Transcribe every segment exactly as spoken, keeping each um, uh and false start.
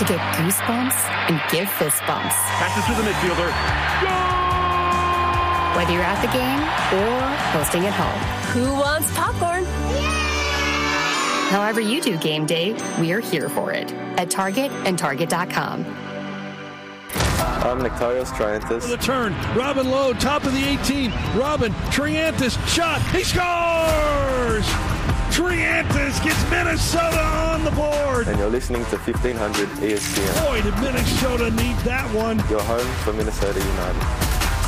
to get goosebumps and give fist bumps. Passes to the midfielder. Goal! Whether you're at the game or hosting at home. Who wants popcorn? However you do game day, we're here for it at Target and Target dot com. I'm Nectarios Triantis. The turn. Robin Lowe, top of the eighteen. Robin, Triantis, shot. He scores! Triantis gets Minnesota on the board. And you're listening to fifteen hundred E S P N. Boy, did Minnesota need that one. Your home for Minnesota United.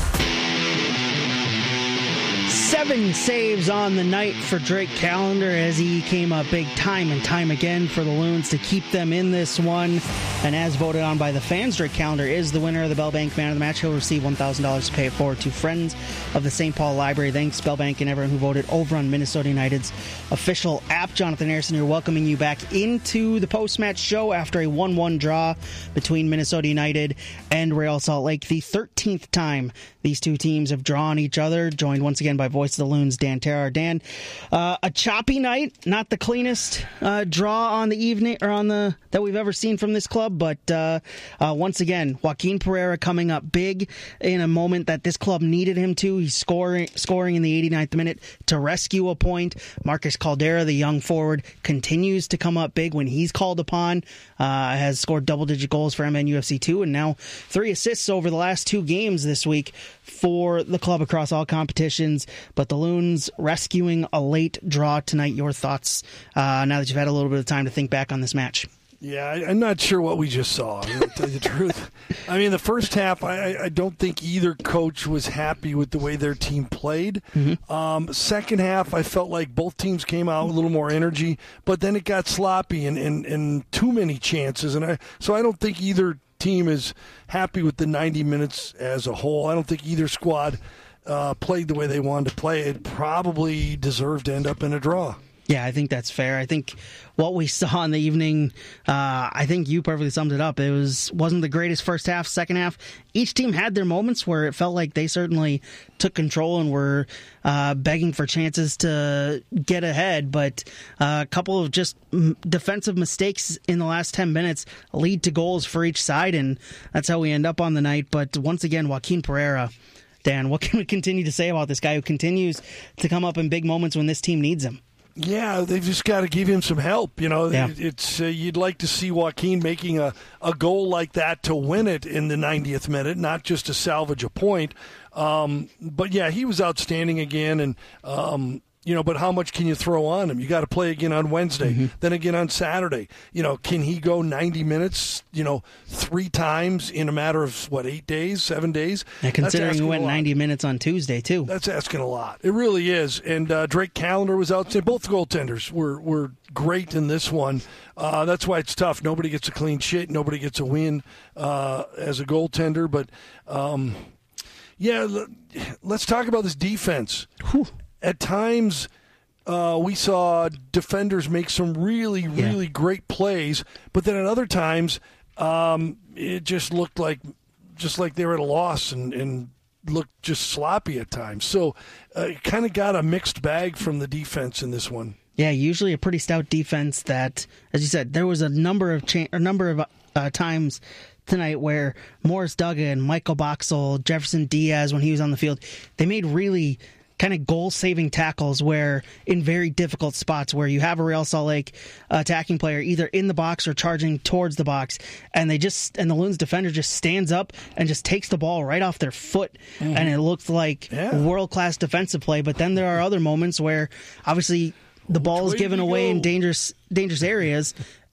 Seven saves on the night for Drake Callender as he came up big time and time again for the Loons to keep them in this one. And as voted on by the fans, Drake Callender is the winner of the Bell Bank Man of the Match. He'll receive one thousand dollars to pay it forward to Friends of the Saint Paul Library. Thanks, Bell Bank, and everyone who voted over on Minnesota United's official app. Jonathan Harrison, you're welcoming you back into the post-match show after a one one draw between Minnesota United and Real Salt Lake. The thirteenth time these two teams have drawn each other. Joined once again by Voice of the Loons, Dan Terrar. Dan, uh, a choppy night, not the cleanest uh, draw on the evening or on the that we've ever seen from this club, but uh, uh, once again, Joaquin Pereira coming up big in a moment that this club needed him to. He's scoring scoring in the eighty-ninth minute to rescue a point. Marcus Caldera, the young forward, continues to come up big when he's called upon. Uh, has scored double-digit goals for M N U F C two, and now three assists over the last two games this week for the club across all competitions. But the Loons rescuing a late draw tonight. Your thoughts uh, now that you've had a little bit of time to think back on this match? Yeah, I, I'm not sure what we just saw, I mean, to tell you the truth. I mean, the first half, I, I don't think either coach was happy with the way their team played. Mm-hmm. Um, second half, I felt like both teams came out with a little more energy, but then it got sloppy and, and, and too many chances. And I, so I don't think either team is happy with the ninety minutes as a whole. I don't think either squad uh, played the way they wanted to play. It probably deserved to end up in a draw. Yeah, I think that's fair. I think what we saw in the evening, uh, I think you perfectly summed it up. It was, wasn't the greatest first half, second half. Each team had their moments where it felt like they certainly took control and were uh, begging for chances to get ahead. But uh, a couple of just defensive mistakes in the last ten minutes lead to goals for each side, and that's how we end up on the night. But once again, Joaquin Pereira, Dan, what can we continue to say about this guy who continues to come up in big moments when this team needs him? Yeah, they've just got to give him some help. You know, yeah. it's uh, you'd like to see Joaquin making a, a goal like that to win it in the ninetieth minute, not just to salvage a point. Um, but yeah, he was outstanding again, and um, you know, but how much can you throw on him? You got to play again on Wednesday, mm-hmm. then again on Saturday. You know, can he go ninety minutes? You know, three times in a matter of what, eight days, seven days? Yeah, considering he went ninety minutes on Tuesday too. That's asking a lot. It really is. And uh, Drake Callender was outstanding. Both goaltenders were were great in this one. Uh, that's why it's tough. Nobody gets a clean sheet. Nobody gets a win uh, as a goaltender. But um, yeah, let's talk about this defense. Whew. At times, uh, we saw defenders make some really, really yeah. great plays, but then at other times, um, it just looked like just like they were at a loss and, and looked just sloppy at times. So, uh, kind of got a mixed bag from the defense in this one. Yeah, usually a pretty stout defense. That, as you said, there was a number of cha- a number of uh, times tonight where Morris Duggan, Michael Boxall, Jefferson Diaz, when he was on the field, they made really kind of goal-saving tackles where in very difficult spots where you have a Real Salt Lake attacking player either in the box or charging towards the box, and they just and the Loons defender just stands up and just takes the ball right off their foot, mm-hmm. and it looks like yeah. world-class defensive play. But then there are other moments where obviously the ball is given away go? in dangerous dangerous areas,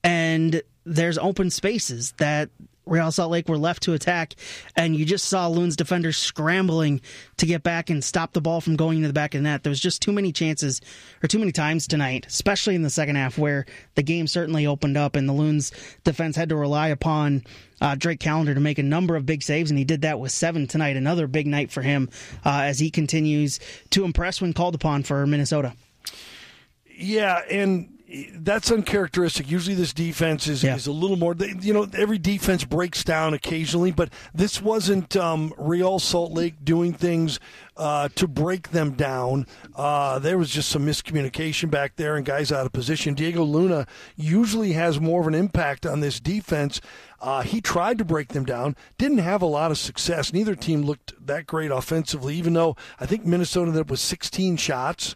and there's open spaces that Real Salt Lake were left to attack, and you just saw Loons defenders scrambling to get back and stop the ball from going into the back of the net. There was just too many chances, or too many times tonight, especially in the second half, where the game certainly opened up, and the Loons defense had to rely upon uh, Drake Callender to make a number of big saves, and he did that with seven tonight. Another big night for him uh, as he continues to impress when called upon for Minnesota. Yeah, and that's uncharacteristic. Usually this defense is, yeah. is a little more, you know, every defense breaks down occasionally, but this wasn't um, Real Salt Lake doing things uh, to break them down. Uh, there was just some miscommunication back there and guys out of position. Diego Luna usually has more of an impact on this defense. Uh, he tried to break them down, didn't have a lot of success. Neither team looked that great offensively, even though I think Minnesota ended up with sixteen shots.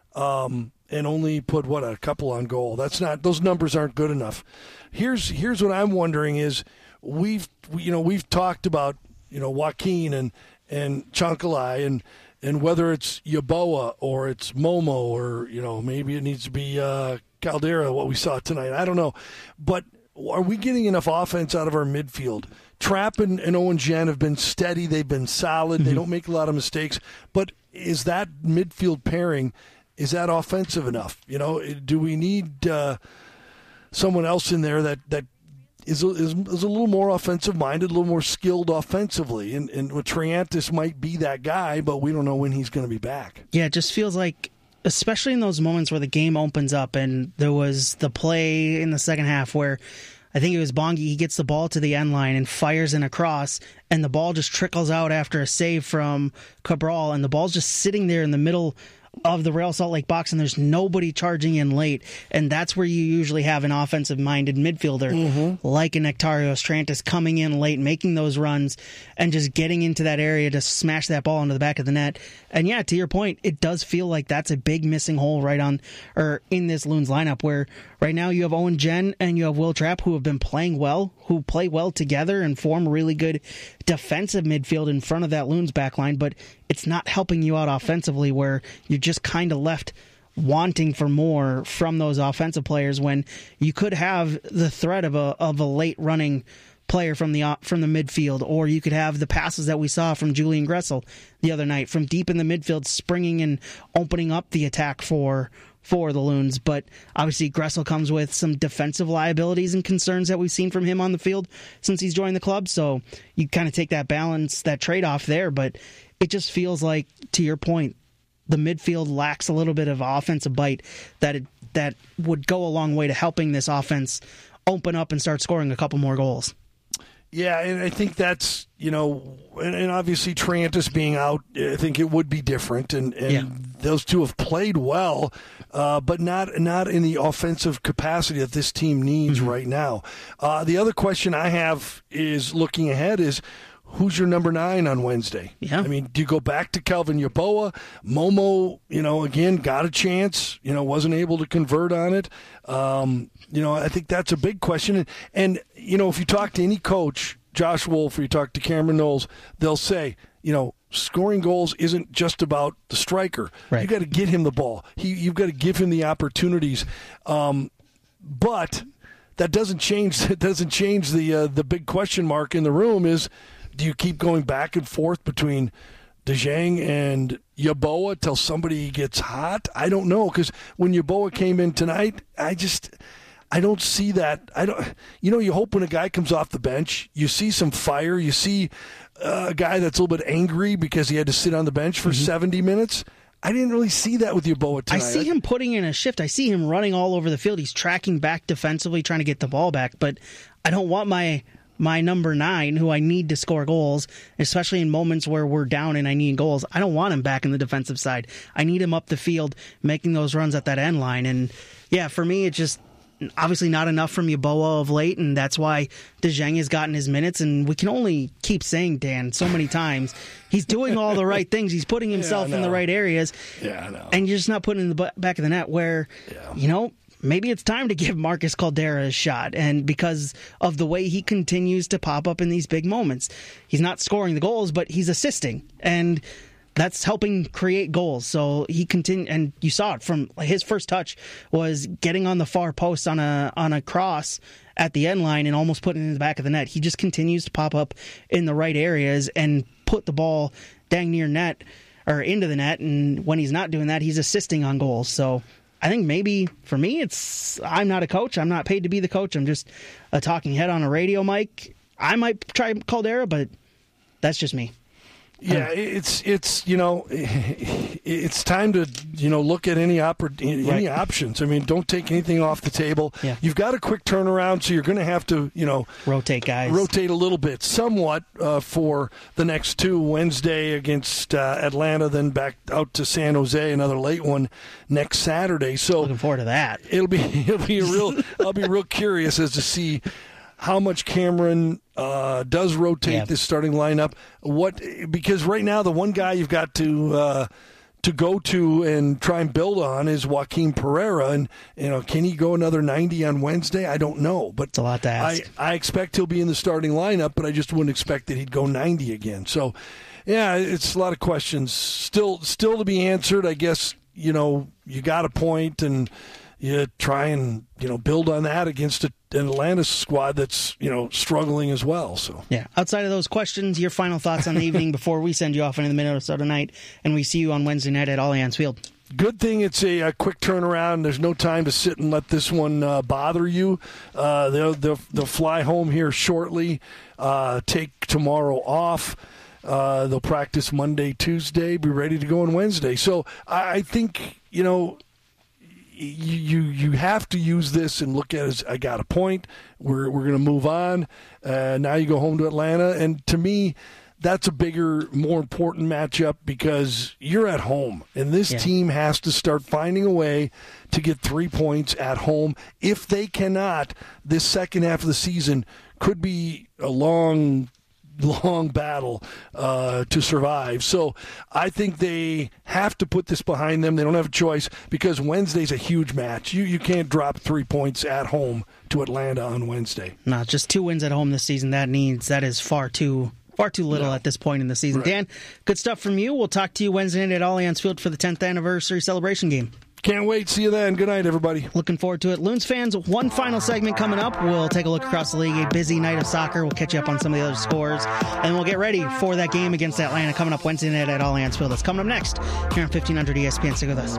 Um, and only put, what, a couple on goal. That's not, those numbers aren't good enough. Here's here's what I'm wondering is we've we, you know we've talked about you know Joaquin and and Chankalai and and whether it's Yeboah or it's Momo or you know maybe it needs to be uh, Caldera, what we saw tonight. I don't know, but are we getting enough offense out of our midfield? Trapp and, and Owen Jen have been steady. They've been solid. Mm-hmm. They don't make a lot of mistakes. But is that midfield pairing? Is that offensive enough? You know, do we need uh, someone else in there that, that is, a, is is a little more offensive-minded, a little more skilled offensively? And, and Triantis might be that guy, but we don't know when he's going to be back. Yeah, it just feels like, especially in those moments where the game opens up, and there was the play in the second half where I think it was Bongi, he gets the ball to the end line and fires in a cross, and the ball just trickles out after a save from Cabral, and the ball's just sitting there in the middle of the Real Salt Lake box, and there's nobody charging in late, and that's where you usually have an offensive-minded midfielder mm-hmm. like a Nectarios Trantis coming in late, making those runs, and just getting into that area to smash that ball into the back of the net. And yeah, to your point, it does feel like that's a big missing hole right on, or in this Loons lineup, where right now you have Owen Jen and you have Will Trapp, who have been playing well, who play well together and form really good defensive midfield in front of that Loons back line, but it's not helping you out offensively, where you're just kind of left wanting for more from those offensive players when you could have the threat of a of a late running player from the from the midfield, or you could have the passes that we saw from Julian Gressel the other night from deep in the midfield, springing and opening up the attack for for the Loons. But obviously Gressel comes with some defensive liabilities and concerns that we've seen from him on the field since he's joined the club, so you kind of take that balance, that trade-off there. But it just feels like, to your point, the midfield lacks a little bit of offensive bite that it, that would go a long way to helping this offense open up and start scoring a couple more goals. Yeah, and I think that's, you know, and, and obviously Triantis being out, I think it would be different, and, and yeah. those two have played well, uh, but not not in the offensive capacity that this team needs mm-hmm. right now. Uh, the other question I have is, looking ahead, is who's your number nine on Wednesday? Yeah. I mean, do you go back to Kelvin Yeboah? Momo, you know, again, got a chance, you know, wasn't able to convert on it. Um, you know, I think that's a big question. And, and, you know, if you talk to any coach, Josh Wolf, or you talk to Cameron Knowles, they'll say, you know, scoring goals isn't just about the striker. Right. You got to get him the ball. He, you've got to give him the opportunities. Um, but that doesn't change. That doesn't change the uh, the big question mark in the room is, do you keep going back and forth between DeJong and Yeboah till somebody gets hot? I don't know, because when Yeboah came in tonight, I just I don't see that. I don't. You know, you hope when a guy comes off the bench, you see some fire. You see uh, a guy that's a little bit angry because he had to sit on the bench for mm-hmm. seventy minutes. I didn't really see that with Yeboah tonight. I see him putting in a shift. I see him running all over the field. He's tracking back defensively, trying to get the ball back. But I don't want my my number nine, who I need to score goals, especially in moments where we're down and I need goals. I don't want him back in the defensive side. I need him up the field making those runs at that end line. And yeah, for me, it's just obviously not enough from Yeboah of late, and that's why DeJong has gotten his minutes. And we can only keep saying, Dan, so many times, he's doing all the right things. He's putting himself yeah, in the right areas. Yeah, I know. And you're just not putting in the back of the net where, yeah. you know, maybe it's time to give Marcus Caldera a shot. And because of the way he continues to pop up in these big moments, he's not scoring the goals, but he's assisting. And that's helping create goals. So he continued, and you saw it from his first touch was getting on the far post on a on a cross at the end line and almost putting it in the back of the net. He just continues to pop up in the right areas and put the ball dang near net or into the net. And when he's not doing that, he's assisting on goals. So I think maybe for me, it's I'm not a coach. I'm not paid to be the coach. I'm just a talking head on a radio mic. I might try Caldera, but that's just me. Yeah, it's it's you know it's time to you know look at any oppor- any Right. options. I mean, don't take anything off the table. Yeah. You've got a quick turnaround, so you're going to have to you know Rotate guys. rotate a little bit, somewhat uh, for the next two. Wednesday against uh, Atlanta, then back out to San Jose, another late one next Saturday. So Looking forward to that. it'll be it'll be a real. I'll be real curious as to see how much Cameron uh, does rotate Yeah. this starting lineup. What because right now the one guy you've got to uh, to go to and try and build on is Joaquin Pereira, and you know can he go another ninety on Wednesday? I don't know, but It's a lot to ask. I, I expect he'll be in the starting lineup, but I just wouldn't expect that he'd go ninety again. So yeah, it's a lot of questions still still to be answered. I guess you know you got a point and you try and you know build on that against a, an Atlanta squad that's you know struggling as well. So Yeah. Outside of those questions, your final thoughts on the evening before we send you off into the Minnesota night, and we see you on Wednesday night at Allianz Field. good thing it's a, a quick turnaround. There's no time to sit and let this one uh, bother you. Uh, they'll, they'll they'll fly home here shortly. Uh, take tomorrow off. Uh, they'll practice Monday, Tuesday. Be ready to go on Wednesday. So I, I think you know. You, you you have to use this and look at it as I got a point. We're we're going to move on. Uh, now you go home to Atlanta, and to me, that's a bigger, more important matchup because you're at home, and this Yeah. team has to start finding a way to get three points at home. If they cannot, this second half of the season could be a long. long battle uh, to survive. So I think they have to put this behind them. They don't have a choice because Wednesday's a huge match. You you can't drop three points at home to Atlanta on Wednesday. No, just two wins at home this season. That needs that is far too far too little No. at this point in the season. Right. Dan, good stuff from you. We'll talk to you Wednesday night at Allianz Field for the tenth anniversary celebration game. Can't wait. See you then. Good night, everybody. Looking forward to it. Loons fans, one final segment coming up. We'll take a look across the league. A busy night of soccer. We'll catch you up on some of the other scores. And we'll get ready for that game against Atlanta coming up Wednesday night at Allianz Field. That's coming up next here on fifteen hundred E S P N. Stick with us.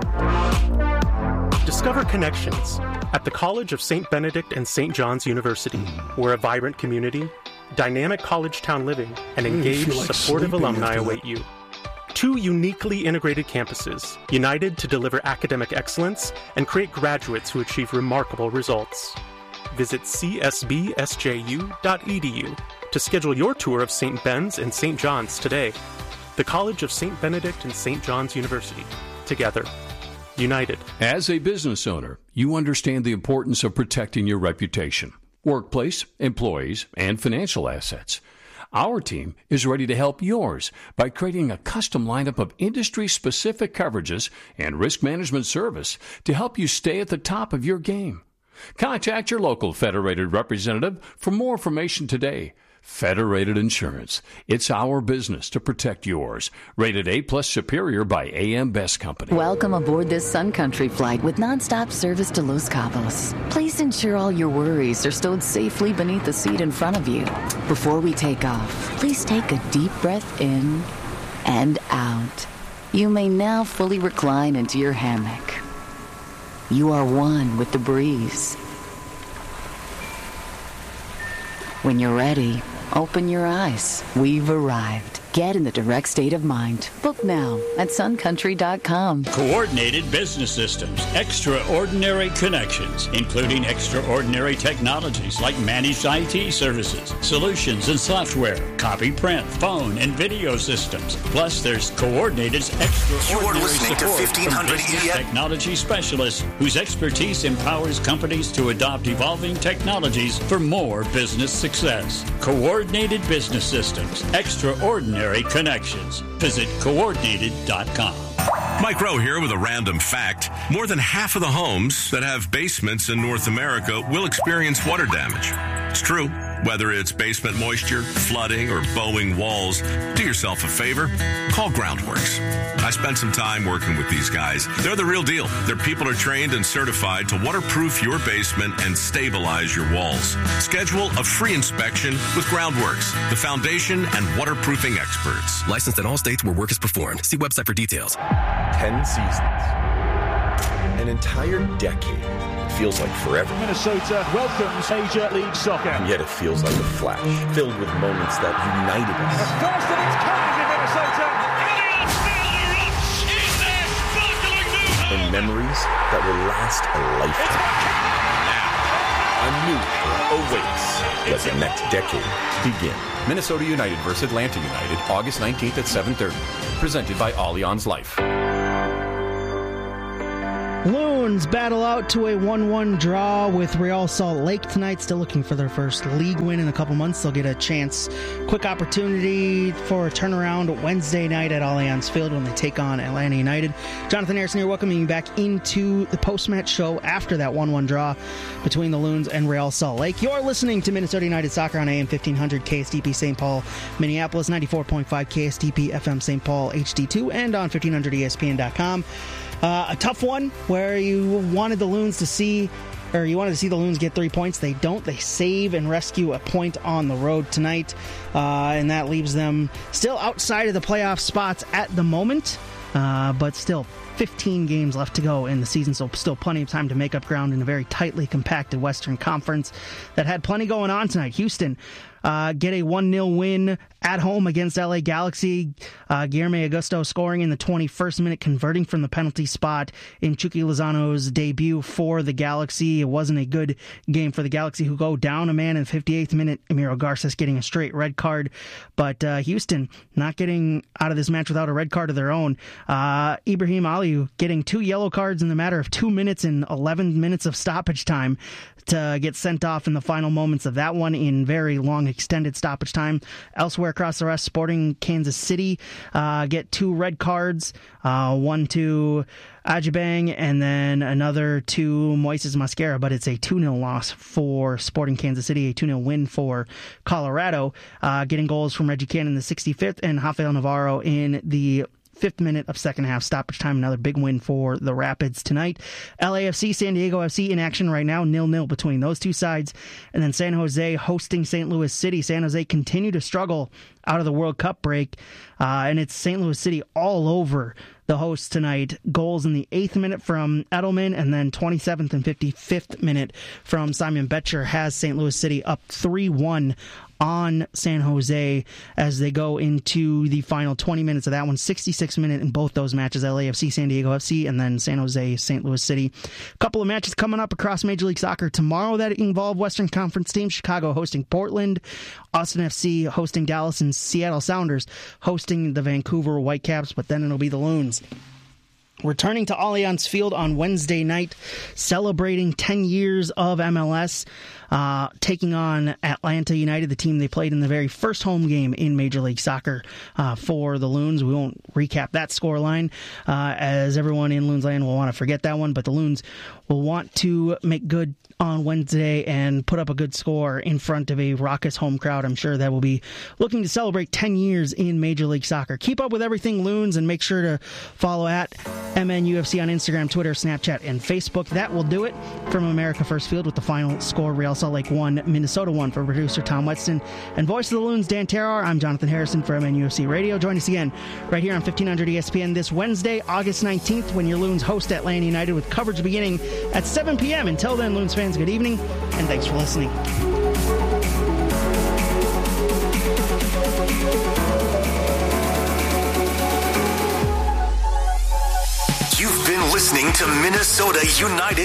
Discover connections at the College of Saint Benedict and Saint John's University, where a vibrant community, dynamic college town living, and engaged, feel like supportive sleeping alumni after that. await you. Two uniquely integrated campuses, united to deliver academic excellence and create graduates who achieve remarkable results. Visit c s b s j u dot e d u to schedule your tour of Saint Ben's and Saint John's today. The College of Saint Benedict and Saint John's University. Together. United. As a business owner, you understand the importance of protecting your reputation, workplace, employees, and financial assets. Our team is ready to help yours by creating a custom lineup of industry-specific coverages and risk management service to help you stay at the top of your game. Contact your local Federated representative for more information today. Federated Insurance. It's our business to protect yours. Rated A plus Superior by A M Best Company. Welcome aboard this Sun Country flight with nonstop service to Los Cabos. Please ensure all your worries are stowed safely beneath the seat in front of you. Before we take off, please take a deep breath in and out. You may now fully recline into your hammock. You are one with the breeze. When you're ready, open your eyes. We've arrived. Get in the direct state of mind. Book now at sun country dot com. Coordinated Business Systems. Extraordinary connections, including extraordinary technologies like managed I T services, solutions and software, copy, print, phone, and video systems. Plus, there's Coordinated's extraordinary You're listening to support fifteen hundred from business E S- technology specialists whose expertise empowers companies to adopt evolving technologies for more business success. Coordinated Business Systems. Extraordinary connections. Visit coordinated dot com. Mike Rowe here with a random fact. More than half of the homes that have basements in North America will experience water damage. It's true. Whether it's basement moisture, flooding, or bowing walls, do yourself a favor. Call Groundworks. I spent some time working with these guys. They're the real deal. Their people are trained and certified to waterproof your basement and stabilize your walls. Schedule a free inspection with Groundworks, the foundation and waterproofing experts. Licensed in all states where work is performed. See website for details. Ten seasons. An entire decade. It feels like forever. Minnesota welcomes Major League Soccer. And yet it feels like a flash, filled with moments that united us. The first of its kind in Minnesota. And memories that will last a lifetime. Now, a new era awaits. Let the next decade begin. Minnesota United versus Atlanta United, August nineteenth at seven thirty. Presented by Allianz Life. Loons battle out to a one one draw with Real Salt Lake tonight. Still looking for their first league win in a couple months. They'll get a chance, quick opportunity for a turnaround Wednesday night at Allianz Field when they take on Atlanta United. Jonathan Harrison here, welcoming you back into the post-match show after that one one draw between the Loons and Real Salt Lake. You're listening to Minnesota United Soccer on A M fifteen hundred K S D P Saint Paul, Minneapolis, ninety-four point five K S D P F M Saint Paul H D two, and on fifteen hundred E S P N dot com. Uh, a tough one where you wanted the Loons to see, or you wanted to see the Loons get three points. They don't. They save and rescue a point on the road tonight, uh, and that leaves them still outside of the playoff spots at the moment, uh, but still fifteen games left to go in the season, so still plenty of time to make up ground in a very tightly compacted Western Conference that had plenty going on tonight. Houston Uh, get a one nil win at home against L A Galaxy. Uh, Guilherme Augusto scoring in the twenty-first minute, converting from the penalty spot in Chucky Lozano's debut for the Galaxy. It wasn't a good game for the Galaxy, who go down a man in the fifty-eighth minute. Emiro Garces getting a straight red card. But uh, Houston not getting out of this match without a red card of their own. Uh, Ibrahim Aliou getting two yellow cards in the matter of two minutes and eleven minutes of stoppage time to get sent off in the final moments of that one in very long extended stoppage time. Elsewhere across the rest, Sporting Kansas City uh, get two red cards, uh, one to Ajibang and then another to Moises Mascara, but it's a two nil loss for Sporting Kansas City, a two nil win for Colorado, uh, getting goals from Reggie Cannon in the sixty-fifth and Rafael Navarro in the fifth minute of second half stoppage time. Another big win for the Rapids tonight. L A F C, San Diego F C in action right now, nil nil between those two sides. And then San Jose hosting Saint Louis City. San Jose continue to struggle out of the World Cup break, uh, and it's Saint Louis City all over the hosts tonight. Goals in the eighth minute from Edelman, and then twenty-seventh and fifty-fifth minute from Simon Betcher has Saint Louis City up three one on San Jose as they go into the final twenty minutes of that one. sixty-six minute in both those matches, L A F C, San Diego F C, and then San Jose, Saint Louis City. A couple of matches coming up across Major League Soccer tomorrow that involve Western Conference teams. Chicago hosting Portland, Austin F C hosting Dallas, and Seattle Sounders hosting the Vancouver Whitecaps, but then it'll be the Loons returning to Allianz Field on Wednesday night, celebrating ten years of M L S, uh, taking on Atlanta United, the team they played in the very first home game in Major League Soccer uh, for the Loons. We won't recap that scoreline, uh, as everyone in Loons land will want to forget that one, but the Loons will want to make good on Wednesday and put up a good score in front of a raucous home crowd. I'm sure that will be looking to celebrate ten years in Major League Soccer. Keep up with everything Loons and make sure to follow at M N U F C on Instagram, Twitter, Snapchat, and Facebook. That will do it from America First Field with the final score: Real Salt Lake one, Minnesota one. For producer Tom Weston and voice of the Loons, Dan Terrar, I'm Jonathan Harrison for M N U F C Radio. Join us again right here on fifteen hundred E S P N this Wednesday, August nineteenth, when your Loons host Atlanta United, with coverage beginning at seven p.m. Until then, Loons fans, good evening, and thanks for listening. You've been listening to Minnesota United